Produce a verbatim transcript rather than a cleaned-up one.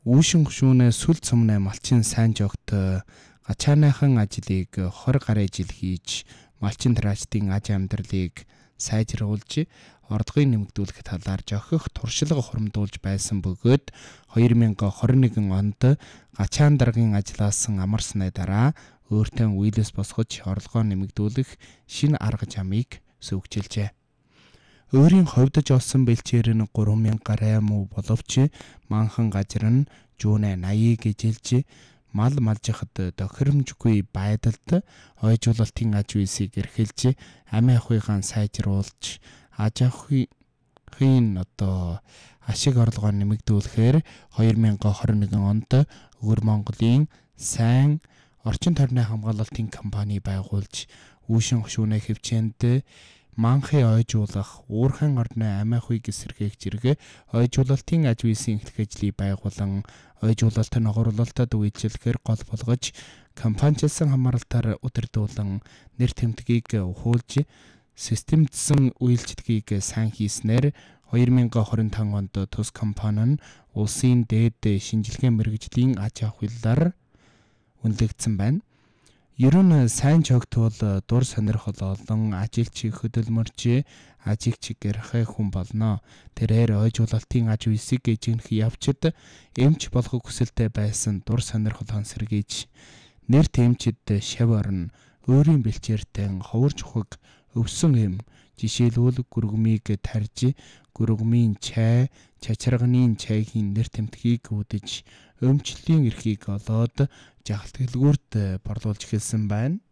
Үүшин гүшүүнээ сүл цумнаа малчин сайн жогт гачааныхан ажлыг хор гаруй жил хийж малчин траачдын аж амьдралыг сайжруулж орлогыг нэмэгдүүлэх талаар жохих туршлага хуримдуулж байсан бөгөөд хоёр мянга хорин нэгэн онд гачаан даргын ажилласан амарсны дараа өөртөө үйлээс босгож орлогоо нэмэгдүүлэх шинэ арга замыг сүйгчилжээ. Өөрийн ховдож олсон бэлчээр нь гурван мянга гаруй муу боловч манхан газар нь жүүнэ наяыг эжилж мал малжихад тохиромжгүй байдалд ойжуулалтын аж үйлсийг эрхэлж амиа ахуйгаан сайжруулж аж ахуйн одоо ашиг орлогоо нэмэгдүүлэхээр хоёр мянга хорин нэгэн онд Өвөр Монголын сайн орчин тойрны хамгаалалтын компани байгуулж үүшин гүшүүнээ хөвчөөнд манхын ойжуулах уурхайн орны амиа ахуйг эсэргээх зэрэг ойжуулалтын аж үйлсийн эхлэх ажлыг байгуулан ойжуулалт ногоорлолтод үйлчлэхээр гол болгож компаничлсан хамааралтаар удирдуулан нэр тэмдгийг ухуулж системдсэн үйлчлэгийг сайн хийснээр хоёр мянга хорин таван онд тус компани нь улсын дээд шинжилгээ мэргэжлийн аж ахуйлаар үнэлэгдсэн байна. Ер нь сайн жогт бол дур сонирхол олон ажилч хөдөлмөрч ажигч гэрхай хүн болно. Тэрээр ойжуулалтын аж үйлсийг эжигнэх явцад эмч болох хүсэлтэй байсан дур сонирхолоо сэргийж нэр тэмчид шав орн өөрийн бэлчээртэй ховор чухаг өвсөн эм жишээлбэл гүргмийг тарж гүргмийн чай, чачирганы чайгийн нэр тэмдгийг үүдэж өмчлөлийн эрхийг олоод жагалт дэлгүүрт борлуулж эхэлсэн байна.